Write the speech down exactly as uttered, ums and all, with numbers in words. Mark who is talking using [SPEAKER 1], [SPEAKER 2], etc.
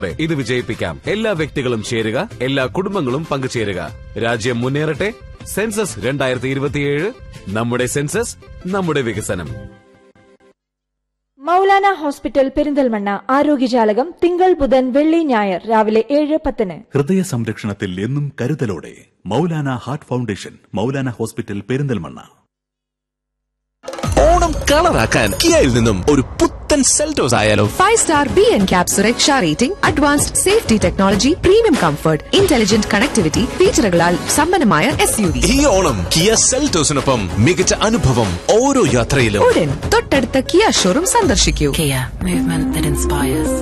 [SPEAKER 1] ഇത് വിജയിപ്പിക്കാം. എല്ലാ വ്യക്തികളും ചേരുക, എല്ലാ കുടുംബങ്ങളും പങ്കുചേരുക. രാജ്യം മുന്നേറട്ടെ. സെൻസസ് രണ്ടായിരത്തി ഇരുപത്തിയേഴ്. നമ്മുടെ സെൻസസ്, നമ്മുടെ വികസനം.
[SPEAKER 2] മൗലാന ഹോസ്പിറ്റൽ പെരിന്തൽമണ്ണ ആരോഗ്യജാലകം തിങ്കൾ, ബുധൻ, വെള്ളി, ഞായർ രാവിലെ ഏഴ് പത്തിന്.
[SPEAKER 3] ഹൃദയ സംരക്ഷണത്തിൽ എന്നും കരുതലോടെ Maulana heart foundation, Maulana hospital Perinthalmanna.
[SPEAKER 4] Onam കളറാക്കാൻ കിയയിൽ നിന്നും ഒരു പുത്തൻ സെൽറ്റോസ് ആയാലോ?
[SPEAKER 5] Five star B N cap സുരക്ഷ rating, advanced safety technology, premium comfort, intelligent connectivity ഫീച്ചറുകളാൽ സമ്പന്നമായ എസ് യു വി.
[SPEAKER 4] ഈ ഓണം കിയ സെൽറ്റോസിനൊപ്പം മികച്ച അനുഭവം ഓരോ യാത്രയിലും.
[SPEAKER 5] ഉടൻ തൊട്ടടുത്ത കിയ ഷോറൂം സന്ദർശിക്കൂ.
[SPEAKER 6] Kia, movement that inspires.